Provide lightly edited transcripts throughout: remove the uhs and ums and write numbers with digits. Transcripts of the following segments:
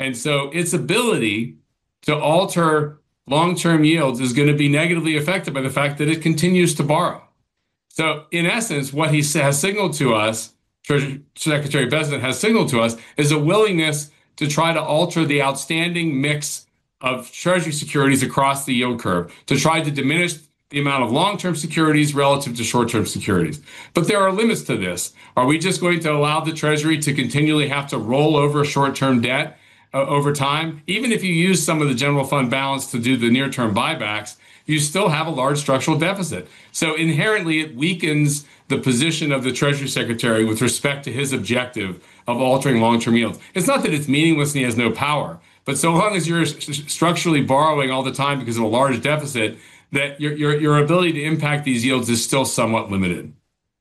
And so its ability to alter long-term yields is going to be negatively affected by the fact that it continues to borrow. So in essence, what he has signaled to us, Treasury Secretary Bessent has signaled to us, is a willingness to try to alter the outstanding mix of Treasury securities across the yield curve, to try to diminish the amount of long-term securities relative to short-term securities. But there are limits to this. Are we just going to allow the Treasury to continually have to roll over short-term debt over time? Even if you use some of the general fund balance to do the near-term buybacks, you still have a large structural deficit. So inherently, it weakens the position of the Treasury Secretary with respect to his objective of altering long-term yields. It's not that it's meaningless and he has no power, but so long as you're structurally borrowing all the time because of a large deficit, that your ability to impact these yields is still somewhat limited.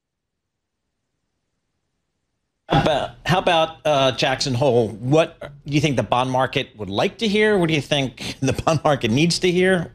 How about Jackson Hole? What do you think the bond market would like to hear? What do you think the bond market needs to hear?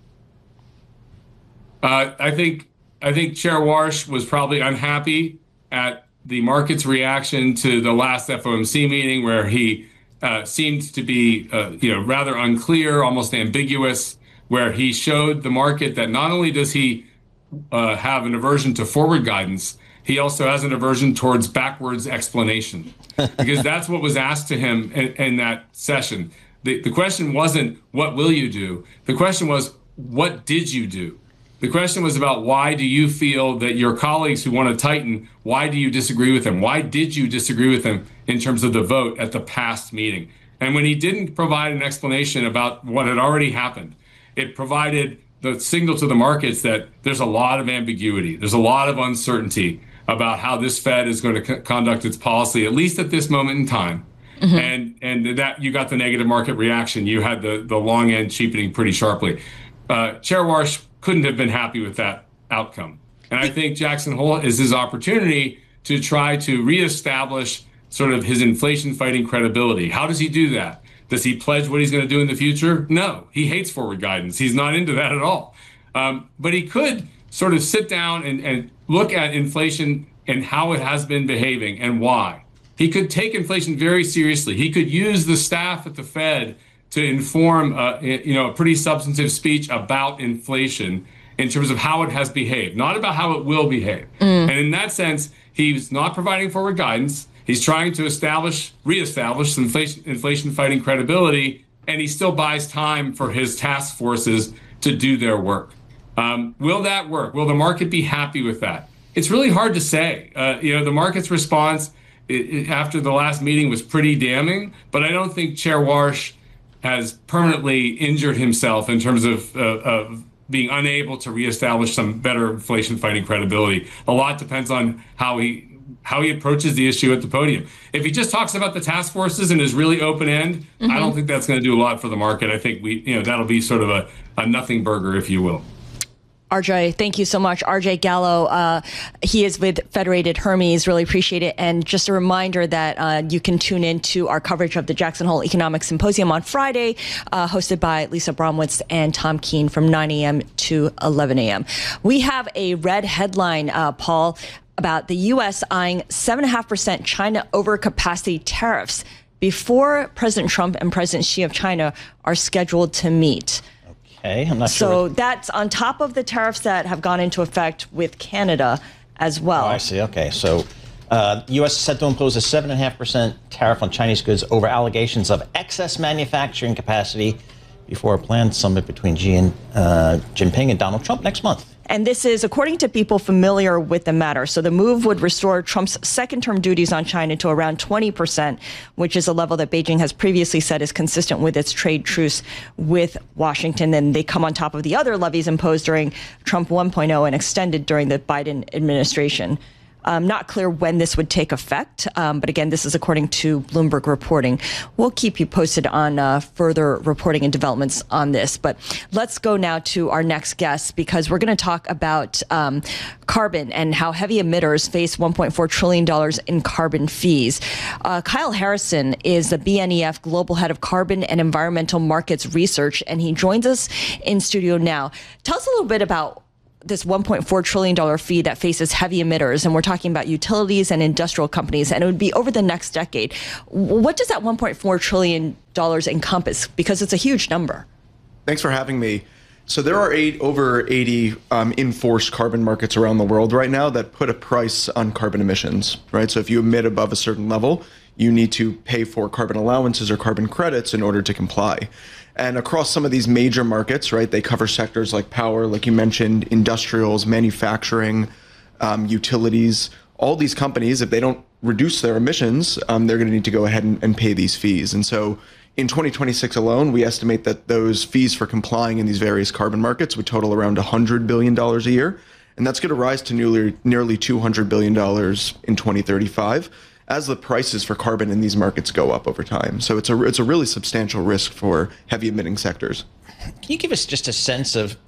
I think Chair Warsh was probably unhappy at the market's reaction to the last FOMC meeting, where he seemed to be rather unclear, almost ambiguous, where he showed the market that not only does he have an aversion to forward guidance, he also has an aversion towards backwards explanation, because that's what was asked to him in that session. The question wasn't, what will you do? The question was, what did you do? The question was about, why do you feel that your colleagues who want to tighten, why do you disagree with them? Why did you disagree with them in terms of the vote at the past meeting? And when he didn't provide an explanation about what had already happened, it provided the signal to the markets that there's a lot of ambiguity. There's a lot of uncertainty about how this Fed is going to conduct its policy, at least at this moment in time. Mm-hmm. And that you got the negative market reaction. You had the long end cheapening pretty sharply. Chair Warsh couldn't have been happy with that outcome. And I think Jackson Hole is his opportunity to try to reestablish sort of his inflation fighting credibility. How does he do that? Does he pledge what he's going to do in the future? No, he hates forward guidance. He's not into that at all. But he could sort of sit down and look at inflation and how it has been behaving and why. He could take inflation very seriously. He could use the staff at the Fed to inform a pretty substantive speech about inflation in terms of how it has behaved, not about how it will behave. And in that sense, he's not providing forward guidance. He's trying to reestablish some inflation fighting credibility, and he still buys time for his task forces to do their work. Will that work? Will the market be happy with that? It's really hard to say. The market's response after the last meeting was pretty damning, but I don't think Chair Warsh has permanently injured himself in terms of being unable to reestablish some better inflation fighting credibility. A lot depends on how he approaches the issue at the podium. If he just talks about the task forces and is really open end, I don't think that's going to do a lot for the market. I think that'll be sort of a nothing burger, if you will. RJ, thank you so much. RJ Gallo, he is with Federated Hermes. Really appreciate it. And just a reminder that you can tune in to our coverage of the Jackson Hole Economic Symposium on Friday, hosted by Lisa Bromwitz and Tom Keene from 9 a.m. to 11 a.m. We have a red headline, Paul, about the U.S. eyeing 7.5% China overcapacity tariffs before President Trump and President Xi of China are scheduled to meet. I'm not sure. So that's on top of the tariffs that have gone into effect with Canada as well. Oh, I see. Okay. So U.S. is set to impose a 7.5% tariff on Chinese goods over allegations of excess manufacturing capacity before a planned summit between Xi Jinping and Donald Trump next month. And this is according to people familiar with the matter. So the move would restore Trump's second-term duties on China to around 20%, which is a level that Beijing has previously said is consistent with its trade truce with Washington. And they come on top of the other levies imposed during Trump 1.0 and extended during the Biden administration. Not clear when this would take effect, but again, this is according to Bloomberg reporting. We'll keep you posted on further reporting and developments on this. But let's go now to our next guest, because we're going to talk about carbon and how heavy emitters face $1.4 trillion in carbon fees. Kyle Harrison is the BNEF Global Head of Carbon and Environmental Markets Research, and he joins us in studio now. Tell us a little bit about this $1.4 trillion fee that faces heavy emitters, and we're talking about utilities and industrial companies, and it would be over the next decade. What does that $1.4 trillion encompass? Because it's a huge number. Thanks for having me. So there are over 80 enforced carbon markets around the world right now that put a price on carbon emissions, right? So if you emit above a certain level, you need to pay for carbon allowances or carbon credits in order to comply. And across some of these major markets, right, they cover sectors like power, like you mentioned, industrials, manufacturing, utilities. All these companies, if they don't reduce their emissions, they're going to need to go ahead and pay these fees. And so in 2026 alone, we estimate that those fees for complying in these various carbon markets would total around $100 billion a year. And that's going to rise to nearly $200 billion in 2035 as the prices for carbon in these markets go up over time. So it's a really substantial risk for heavy emitting sectors. Can you give us just a sense of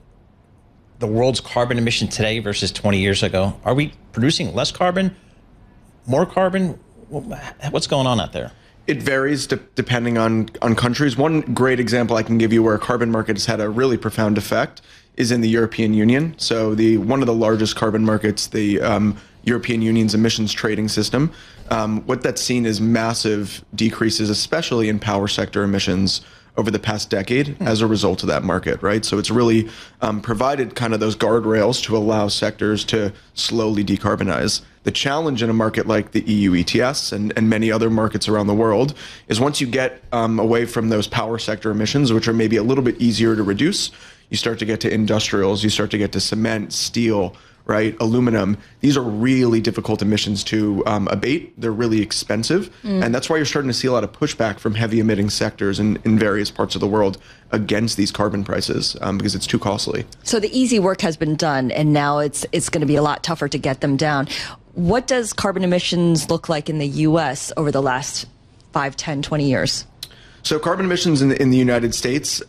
the world's carbon emission today versus 20 years ago? Are we producing less carbon, more carbon? What's going on out there? It varies depending on countries. One great example I can give you where a carbon market has had a really profound effect is in the European Union. So one of the largest carbon markets, the European Union's emissions trading system, what that's seen is massive decreases, especially in power sector emissions over the past decade as a result of that market, right? So it's really provided kind of those guardrails to allow sectors to slowly decarbonize. The challenge in a market like the EU ETS and many other markets around the world is once you get away from those power sector emissions, which are maybe a little bit easier to reduce, you start to get to industrials, you start to get to cement, steel, right? Aluminum. These are really difficult emissions to abate. They're really expensive. And that's why you're starting to see a lot of pushback from heavy emitting sectors in various parts of the world against these carbon prices because it's too costly. So the easy work has been done, and now it's going to be a lot tougher to get them down. What does carbon emissions look like in the U.S. over the last 5, 10, 20 years? So carbon emissions in the United States,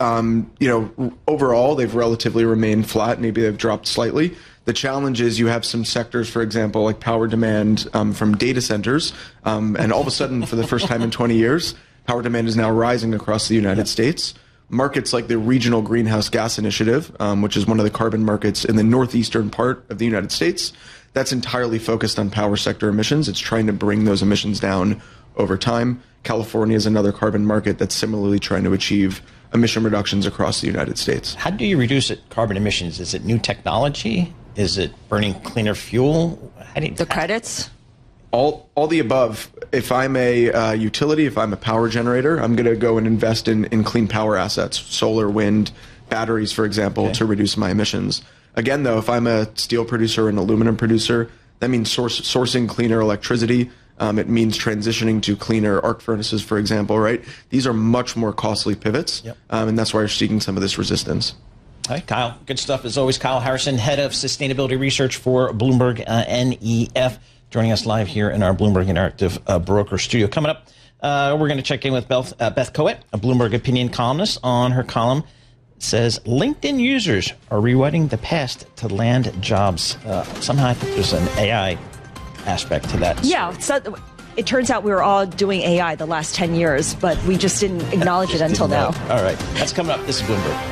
overall, they've relatively remained flat. Maybe they've dropped slightly. The challenge is you have some sectors, for example, like power demand from data centers. And all of a sudden, for the first time in 20 years, power demand is now rising across the United States. Markets like the Regional Greenhouse Gas Initiative, which is one of the carbon markets in the northeastern part of the United States, that's entirely focused on power sector emissions. It's trying to bring those emissions down over time. California is another carbon market that's similarly trying to achieve emission reductions across the United States. How do you reduce carbon emissions? Is it new technology? Is it burning cleaner fuel? The credits? All the above. If I'm a utility, if I'm a power generator, I'm going to go and invest in clean power assets, solar, wind, batteries, for example, to reduce my emissions. Again, though, if I'm a steel producer or an aluminum producer, that means sourcing cleaner electricity. It means transitioning to cleaner arc furnaces, for example, right? These are much more costly pivots, and that's why you're seeing some of this resistance. Hi, Kyle. Good stuff as always. Kyle Harrison, Head of Sustainability Research for Bloomberg NEF, joining us live here in our Bloomberg Interactive Broker studio. Coming up, we're going to check in with Beth Coet, a Bloomberg opinion columnist, on her column. It says LinkedIn users are rewriting the past to land jobs. Somehow I think there's an AI aspect to that. Yeah. So it turns out we were all doing AI the last 10 years, but we just didn't acknowledge it until now. All right. That's coming up. This is Bloomberg.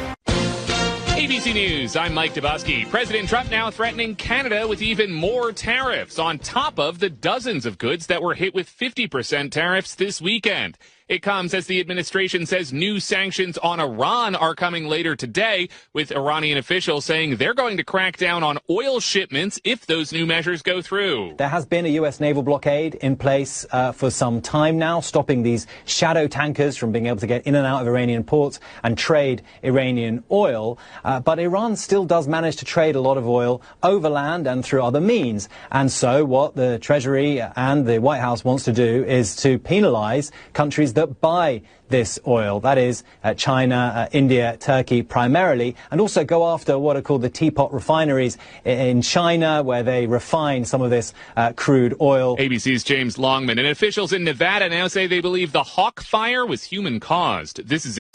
ABC News, I'm Mike Dubosky. President Trump now threatening Canada with even more tariffs on top of the dozens of goods that were hit with 50% tariffs this weekend. It comes as the administration says new sanctions on Iran are coming later today, with Iranian officials saying they're going to crack down on oil shipments if those new measures go through. There has been a U.S. naval blockade in place for some time now, stopping these shadow tankers from being able to get in and out of Iranian ports and trade Iranian oil. But Iran still does manage to trade a lot of oil overland and through other means. And so what the Treasury and the White House wants to do is to penalize countries that buy this oil, that is China, India, Turkey primarily, and also go after what are called the teapot refineries in China, where they refine some of this crude oil. ABC's James Longman and officials in Nevada now say they believe the Hawk fire was human caused. This is